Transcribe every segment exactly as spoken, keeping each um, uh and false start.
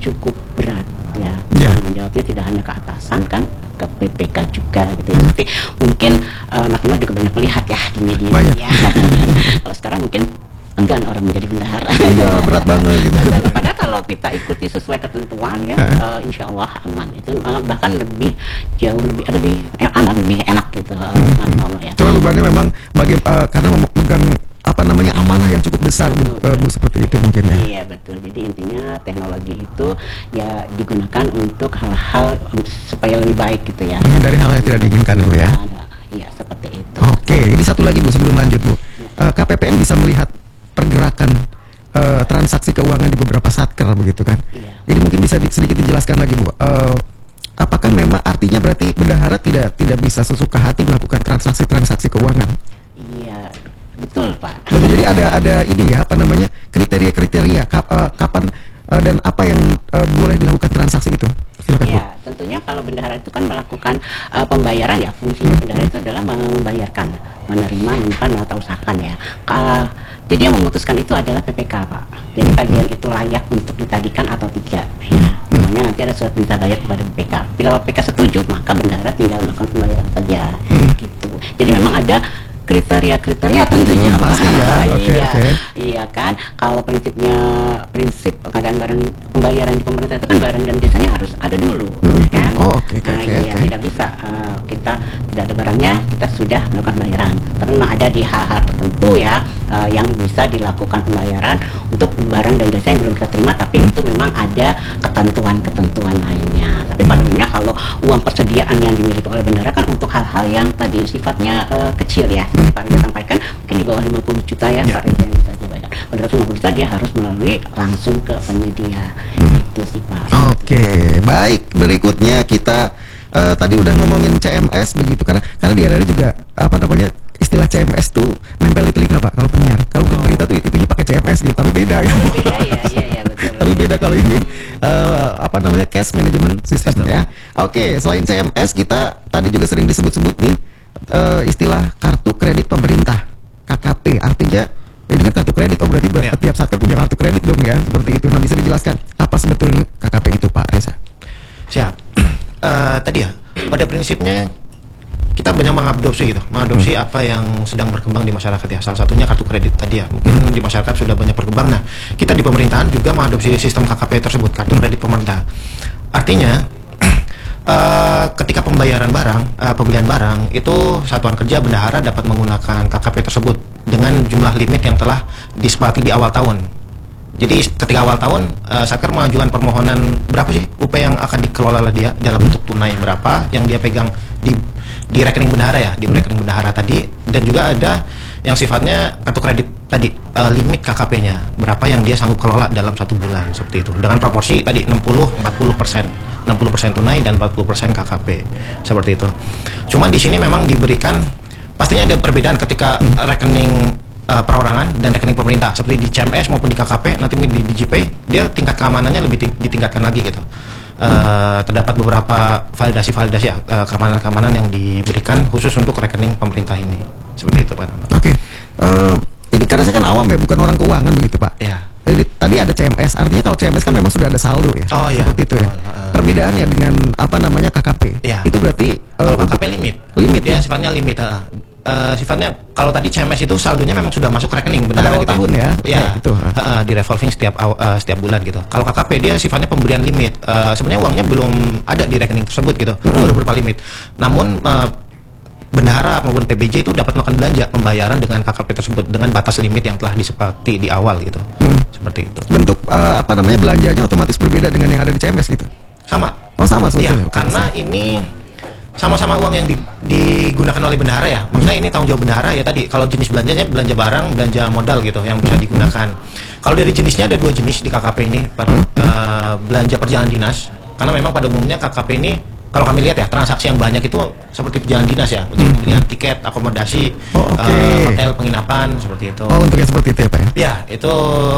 cukup berat ya. Ya. Tanggung jawabnya tidak hanya ke atasan kan, ke P P K juga gitu ya. Tapi mungkin uh, Mas Iman juga banyak melihat ya di media. Banyak. Ya. Kalau sekarang mungkin enggan orang menjadi bendahara. Iya, berat banget gitu. Padahal kalau kita ikuti sesuai ketentuan ya, uh, insya Allah aman. Itu uh, bahkan lebih jauh lebih lebih eh, aman, lebih enak gitu. Uh, Allah ya. Cuma bebannya memang bagi uh, karena memegang apa namanya amanah yang cukup besar bu, uh, bu seperti itu mungkin ya. Iya betul. Jadi intinya teknologi itu ya digunakan untuk hal-hal supaya lebih baik gitu ya. Dari hal yang tidak diinginkan bu ya. Iya seperti itu. Oke, ini satu lagi bu sebelum lanjut bu. Uh, K P P N bisa melihat pergerakan uh, transaksi keuangan di beberapa satker begitu kan. Iya. Jadi mungkin bisa di, sedikit dijelaskan lagi bu. Uh, apakah memang artinya berarti bendahara tidak tidak bisa sesuka hati melakukan transaksi-transaksi keuangan? Iya betul Pak. Jadi, jadi ada ada ini ya apa namanya kriteria-kriteria kap, uh, kapan uh, dan apa yang uh, boleh dilakukan transaksi itu. Silakan bu. Ya tentunya kalau bendahara itu kan melakukan uh, pembayaran ya, fungsinya bendahara itu adalah membayarkan, menerima, menyimpan atau usahakan ya. Kalau jadi yang memutuskan itu adalah P P K Pak. Jadi tagihan itu layak untuk ditagihkan atau tidak. Ya, namanya nanti ada surat minta bayar kepada P P K. Bila P P K setuju maka bendahara tinggal melakukan pembayaran saja. Gitu. Jadi memang ada kriteria-kriteria tentunya Hmm, pasti ya. Oke, iya, oke. iya kan. Kalau prinsipnya prinsip pengadaan barang pembayaran di pemerintah itu kan barang dan jasanya harus ada dulu, kan? Oh, oke, oke, Nah, oke, iya, oke. tidak bisa uh, kita tidak ada barangnya kita sudah melakukan pembayaran. Tapi memang ada di hal-hal tertentu ya uh, yang bisa dilakukan pembayaran untuk barang dan jasa yang belum kita terima, tapi itu memang ada ketentuan-ketentuan lainnya. Tapi pada umumnya kalau uang persediaan yang dimiliki oleh bendahara kan untuk hal-hal yang tadi sifatnya uh, kecil ya. Pak Reza sampaikan mungkin di bawah lima puluh juta ya, Ya. Pak Reza yang bisa dibayar. Pada lima puluh juta dia harus melalui langsung ke penyedia. Itu sih Pak. Oke, baik. Berikutnya kita uh, tadi udah ngomongin C M S begitu karena karena di era juga apa namanya istilah C M S tuh nempel di telinga Pak kalau penyiar. Kalau pemerintah tuh itu pakai C M S gitu, tapi beda ya. Iya iya iya iya betul. Tapi beda kalau ini uh, apa namanya cash management system ya. Oke, selain C M S kita tadi juga sering disebut-sebut nih uh, istilah kartu kredit pemerintah K K P, artinya ini kan kartu kredit, oh berarti Ya. tiap satker punya kartu kredit dong ya, seperti itu. Nah bisa dijelaskan apa sebetulnya K K P itu Pak Reza? Siap. Eh, tadi ya, pada prinsipnya kita banyak mengadopsi gitu, mengadopsi Hmm. apa yang sedang berkembang di masyarakat ya. Salah satunya kartu kredit tadi ya. Mungkin di masyarakat sudah banyak berkembang. Nah, kita di pemerintahan juga mengadopsi sistem K K P tersebut, kartu kredit pemerintah. Artinya eh, ketika pembayaran barang, eh, pembelian barang itu satuan kerja bendahara dapat menggunakan K K P tersebut dengan jumlah limit yang telah disepakati di awal tahun. Jadi ketika awal tahun, uh, Satker mengajukan permohonan berapa sih U P yang akan dikelola oleh dia dalam bentuk tunai berapa yang dia pegang di di rekening bendahara ya, di rekening bendahara tadi, dan juga ada yang sifatnya kartu kredit tadi, uh, limit K K P-nya berapa yang dia sanggup kelola dalam satu bulan seperti itu. Dengan proporsi tadi enam puluh empat puluh persen, enam puluh persen tunai dan empat puluh persen K K P seperti itu. Cuman di sini memang diberikan pastinya ada perbedaan ketika rekening Uh, perorangan dan rekening pemerintah seperti di C M S maupun di K K P, nanti di DigiPay dia tingkat keamanannya lebih ting ditingkatkan lagi gitu. Uh, terdapat beberapa validasi-validasi ya, uh, keamanan-keamanan yang diberikan khusus untuk rekening pemerintah ini seperti itu Pak. Oke, uh, ini karena saya kan awam ya, bukan orang keuangan begitu Pak. Ya. Jadi tadi ada C M S, artinya kalau C M S kan memang sudah ada saldo ya. Oh, iya. Seperti itu ya. Uh, Perbedaannya dengan apa namanya K K P, Iya. itu berarti Kalau uh, K K P limit, limit dia ya? sifatnya limit. Uh, uh, sifatnya kalau tadi C M S itu saldonya memang sudah masuk ke rekening Pada bendahara awal gitu. tahun ya? Ya, Ya, itu. uh, uh, di revolving setiap aw- uh, setiap bulan gitu. Kalau K K P dia sifatnya pemberian limit. Uh, sebenarnya uangnya belum ada di rekening tersebut gitu, baru berupa limit. Namun uh, bendahara maupun P B J itu dapat melakukan belanja pembayaran dengan K K P tersebut dengan batas limit yang telah disepakati di awal gitu. Hmm. Seperti itu. bentuk uh, apa namanya belanjanya otomatis berbeda dengan yang ada di C M S gitu. Sama. Oh sama Iya, sebetulnya. Oke, karena ini sama-sama uang yang di- digunakan oleh bendahara ya. Maksudnya ini tanggung jawab bendahara ya tadi. Kalau jenis belanjanya belanja barang, belanja modal gitu yang bisa digunakan. Kalau dari jenisnya ada dua jenis di K K P ini, Pak. Eh, belanja perjalanan dinas. Karena memang pada umumnya K K P ini kalau kami lihat ya transaksi yang banyak itu seperti perjalanan dinas ya, untuk pembelian tiket, akomodasi, Oh, oke. eh, hotel, penginapan seperti itu. Oh untuk yang seperti itu ya Pak ya. Ya, itu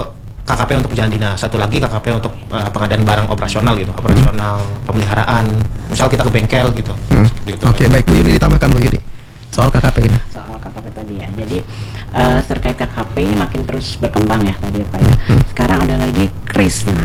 K K P untuk perjalanan dinas. Satu lagi K K P untuk uh, pengadaan barang operasional gitu, operasional pemeliharaan. Misal kita ke bengkel gitu. Hmm. Seperti itu. Oke baik Bu Yuni ditambahkan Bu Yuni soal K K P ini. Soal K K P tadi ya. Jadi uh, terkait K K P ini makin terus berkembang ya tadi ya Pak ya. Sekarang ada lagi KRIS. Nah,